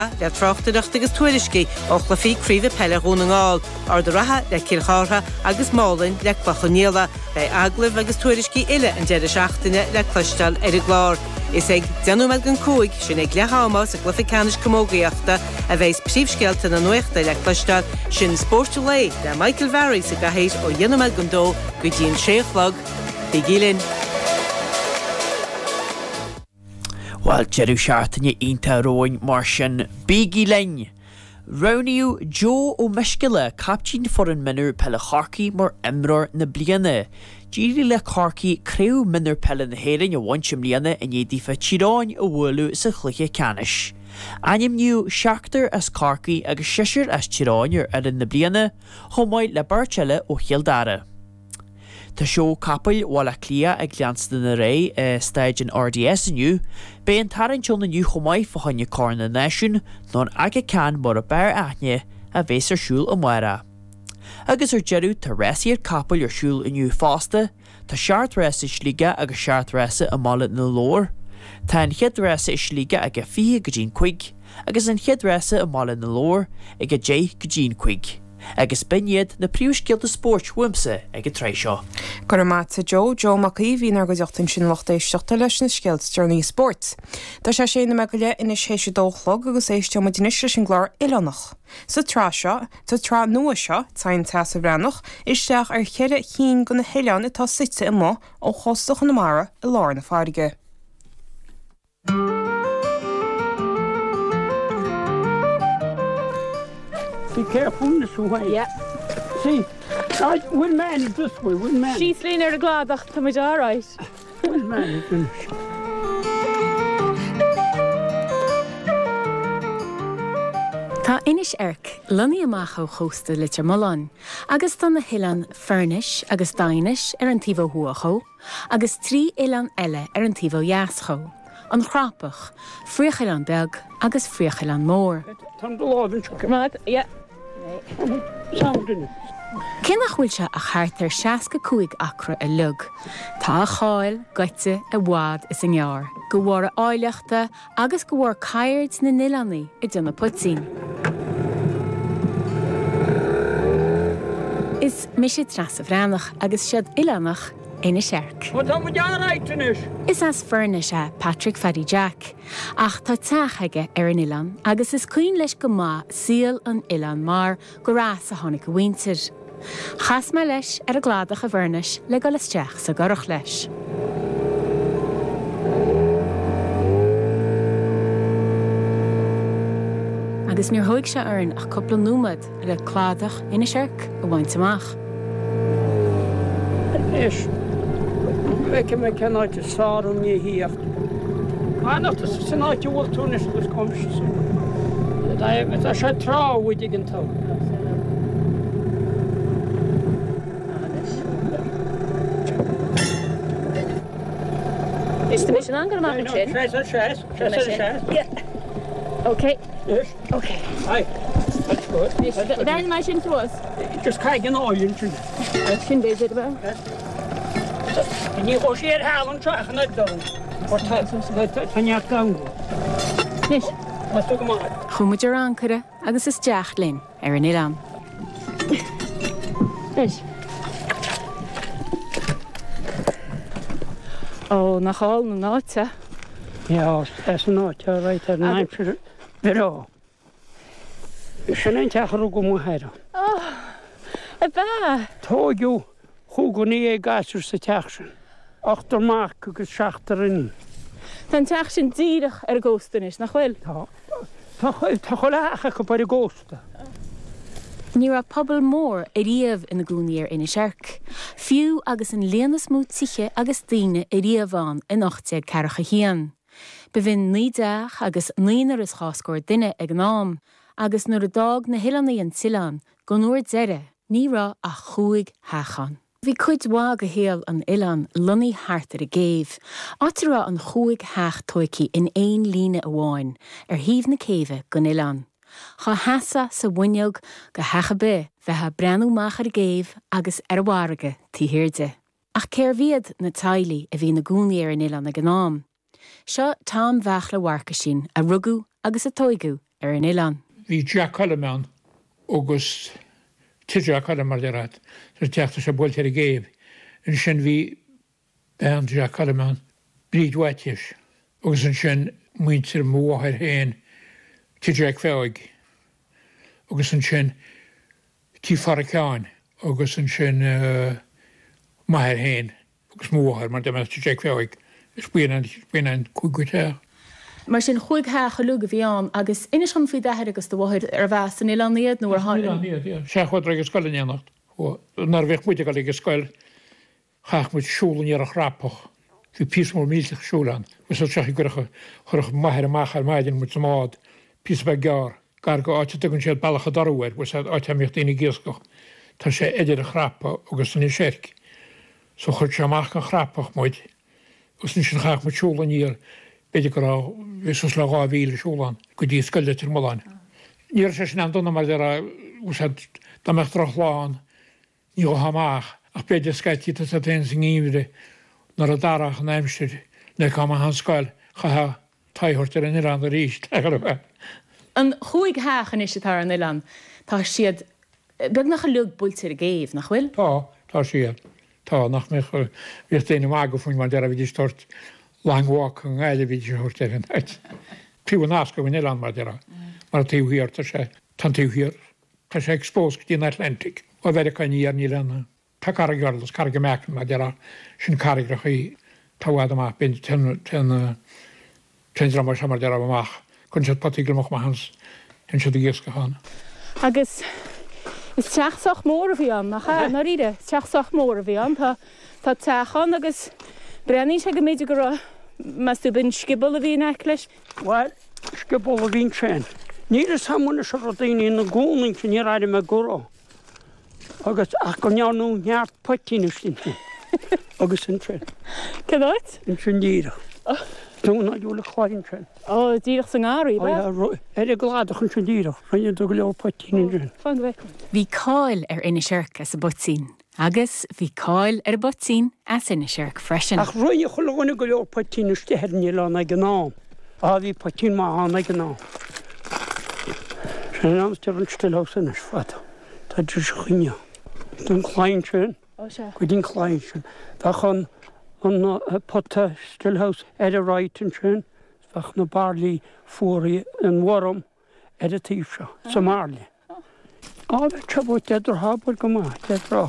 le trochtaíocht agus tuairiscí ó chlufií críomh peile gháil, ar do ratha le Kilchartha agus Málainn le Clachanéala, le aglah agus tuairiscí ile an deireadh seachtaine le Cloisteáil ar a Gláir. Is ag 15 sin ag leatháma sa glufií canis comógaíochta a bheits príomhscealta na nuachta le Cloisteáil sin Sport le Michael Varry sa gahéis ó 12 go dtí 6 Bigilin. Well, Jeru seaartaine ínta róin mar sin Bígí Lein. Roniú Joe ó Miscile captín foran minúr pelle charcaí mar imrar na bliana. Díri le charcaí creiú minúr pelle na héireann a bhaintim bliana in édífa tíráin a bhfuilú sa chluiche canis. Anim niu seachtar as charcaí agus siisir as tíráin ar na bliana, chomáid le bartile ó Chialdara. Tá seo capal bhla clia ag gleansta na ré staid an RDS aniu, be an tarantiún aniu chomáid fahanne carna náisiún non aga can mar a bear aithne a bhés ar siúl a muara. Agus ar jeru tá résaí ar capal ar siúl aniu fásta, tá seart résa slíga agus seart résa a mála na lór, tá an chiad résa slíga ag a 5 go 10 agus an chiad résa a mála na lór ag a 10 go 10. Agus biniad na príomhscéalta sport wimsa ag a tréisio. Gur mat sa Joe Macaí hín ar go deachtain sin lochtaíochta leis na scéalt Journey Sports. Tá sé sé na me go le ina séise dóchlog agus éiste mo dinistre sin glár Ileannach. Sa trá seo, tá trá nua seo, tain te sa brenach, isteach ar cheire chin go na heileán atá site i mo ó chostach na mara I lár na farige. Be careful, Miss Wayne. Yeah. See, one man is this way, one man. She's leaning her gladach to me, all right. One man is finished. Tá inis erc, luní amach ó chósta litir Malán, agus tá na hilan Furnish agus Dainis ar an tíbh huachó, agus 3 ilan eile ar an tíbh jaascho, an chrápach, Fríochaileán Beag agus Fríochaileán Mór. Tam de lábin chuck. Mad, yeah. Sounding. Cinnach bhfuil se a chartar 65 acra a lug. Tá a cháil, gaite a bhád is an jaar. Go bhfuair áileachta agus go bhfuair cairt na nilanaí I duna putín. Is mise tras a bhránach agus siad Ileannach ina searc. Wat dan moet jy right finish? Is as Furnish Patrick Faddy Jack. Ach tá teachaige ar an Ileán agus is cuin leis go má síl an Ileán mar go rás a tháinig go bhaintir. Chas me leis ar a gladach a Furnish le go leisteach sa gorach leis. Agus níor thuig se arn ach coppla númad le cládach ina searc a bhaint amach. Is. Ik me ken uit de sarum je hier. Maar dat is zijn uit je wil toen is het komst. Dat is het trouw hoe ik het hou. Is de mission aangemaakt? Zes. Yeah. Okay. Yes. Okay. Hi. That's good. Then my shin to us. Just kijk in oil. That's shin deze erbij. En je gaat hier halen terug naar dan. Wat van je gang. Nis. Wat doe maar. Chúmid ar ancare agus is deach linn ar an Ileán. Nis. Oh, nach all na náte. Ja, is nooit. Ja, right er naam voor bureau. Is een eentje geroepen moet hebben. Oh, a ba. Toog je hoe go nie gasur sa teachsin. Achtermaach agus seachterin. Tan teach sin díirech ar ggóstan is nach bhfuil. Tá cholácha go par gósta. Ní ra pobl mór a riamh ina gúníir ina searc. Fiú agus an léanas mú tiche agus daoine a riamháin in 8 cearcha hían. Bhíonn 9 agus 9 is cháscóir duine ag nám, agus nuair a dag na hileannaí an Tileán go nuair deire, ní ra a chuaig hachan. Bhí cuid bhá go héal an Ileán lunaí thart ar a géimh, átarrá an chuaig heach toicí in éon líne amháin ar thaobh na céimhe go Ileán. Cha heasa sa bhuineog go hecha be bheitha breanú mach ar a géimh agus ar bharige tíhirirde. Ach céir bhíad na tailí a bhí na gúnaí ar an Ileán a gnám. Seo tám bheach le bharca sin a rugú agus a toigú ar an Ilan. Bhí Jack Coleman agus Jack Coleman derad, teachta sé bhiltear a géibh. An sin bhí ben Jack Coleman bríd weitiis, agus an sin muintir móthir héin Jack Feig, agus an sin tí Faracáin, agus an sin maithir héin, agus móthir mar de Jack Feig. Is bíon an cúgúte. Mar sin chuig hecha lu a bhíán agus inis an fao deir agus do bhhaid ar bheits san Ilan iad nó ar háin. sé chuir agus scoil éanacht. Nar bheith muide go go scoil chaach mu siúlan ar a chrápach. Bhí písmór mílteach siúlan. Gus teach go chuch maithir amachar maidin mu mád pís be gear. Gar go áte tugann siad bailach a darhhaid, bus áiteamíocht daoine géascoch. Tá sé idir a chrápa agus san sérc. So chuir sé amach an chrápach muid. Gus ní sin chaach mu siúlan ír beidir go vis le gáhíle siúlan, go dtí scoile tir mán. Níor sé sin an donna mar damecht trochláán ní go haach ach beidir scaití a dé sin íre nar a darach an aimimstir le cá an scoil chatha taithirtar in Iran a ríist. An chuig hechan is tar an Ilan, tá siad beag nach a lug búltir a géibh nach bhfuil? Tá siad. Tá nach mé bhíocht déana mága faoin mar de a bhí stort langháach an gáile bhí thuirtar an heit. Príú náca bhín Ilan mar dera, mar tíhíir tá sé tan tíhíir, tá sé expós go dtíon Atlantic, ó bheith chuí ar ní lena. Tá cargarlas carga meachn mar dera sin cargrach í táhad amach bin ten mar samar dera amach, chun sé patíglamach hans hen se géasca hána. Agus is teachsach mór a bhíán nach na ide teachsach mór a bhíán tá techan agus brení sé go méidir go meú bin skibal a bhíon eiclis? Well, skibal a bhín sin. Níl is hamúna se a daoine na gcóning sin ar aide me gorá. Agus ach go neanú neart potíine sin agus sin sin. Cedáit? In sin díra. Dúna dúla chláin sin. Ó, díach san áí b? Er gládach an sin díra, rinne do go leor potíine sin. Fan bheith. Bhí cáil ar ina seirc as a botín, agus bhí cáil ar a botín as ina seirc freisin. Ach rinne choláinna go leor potíine steherní le na gná. A bhí potín má hána gná. Sin amstir an stilhausan is fata. Tá dús chuine. Dún chláin sin. Ó se. Go dín chláin sin. Tá chun an potta stillhouse a ráitin sin, fach na barlí fuóí an warm a tíise sa marlí. Á bheith trebút idir hábal go má rá.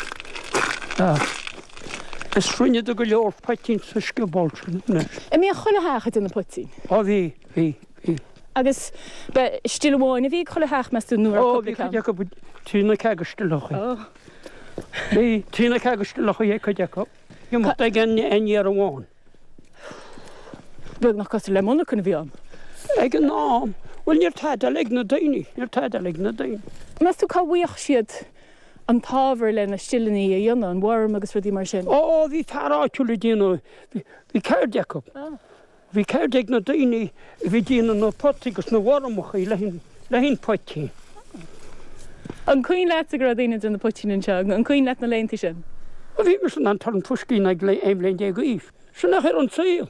Is rinne do go leor patín sa scibolsin. I mí chola hechad in na potín. Á bhí. Agus be stilháin a bhí chola heach meú nuair Ó bhí go tína ceige stillacha. Bhí tína ceige stillacha dhé chu decha. Ju mu gan ar amháin. Beag nach cos le mna chun bhíán. Ag an nám, bhfuil níor taide le na daoine, níor taide le na daoine. Meú cáhuioch siad an tábhar le na stilaní a dionne an bhm agus rudí mar sin. Ó bhí fearáitiúla díanú bhí ceir decha. Bhí ceir deag na daoine bhí díanana na potígus na bhharmcha í le hín potí. An cuoin leit a gur daine in na potín an seag, an cuoin leit na lénta sin. A bhí mar san an tar an tuiscín ag le éimléon dé go íh. Sin nach ar an saoil.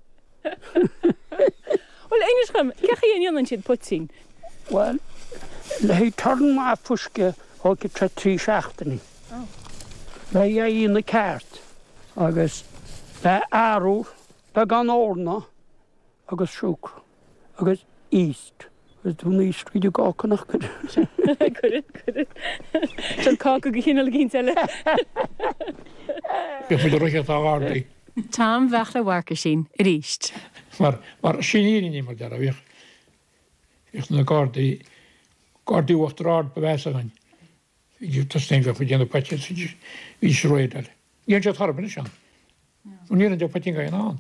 Well, English chum, cecha dhéon an siad potín? Well, le hí tarn má fusce ó go trí seachtaí. Le é na ceart agus le áú le gan óna agus siúcr agus íst. Gus dún í stríide gácannach go. Sean cá go chinál cinn teile. Bhí mu roiche ádaí. Tám bheith le bhhacha sin a ríist. Mar siníí mar de a bhíoh na gádaí gádaíhacht rád beheisagain. Tastéin go déanana pete hí sé roiidir. Íon se thbana sean. Ní an de peting an an.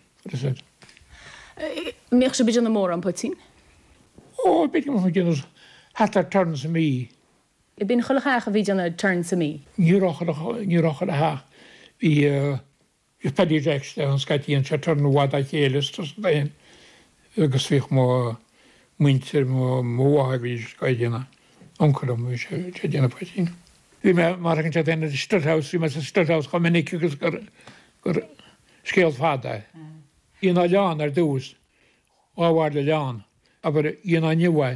Méoch se bid an mór an potín? Ó bit go gin hetar turn sa mí. I bin cholacha a bhí anna turn sa mí. Nírácha le ha hí pedí Jacks an scatííon se turnhá a chélas daon agus fich má muintir móha bhí scaidéna ancolm sé déanana potín. Bhí me mar an te déna Stadhaus hí me sa Stadhaus chu minic agus gur scéal fáda. Íon á leán ar dús áhhair le leán. aber dhéana nihha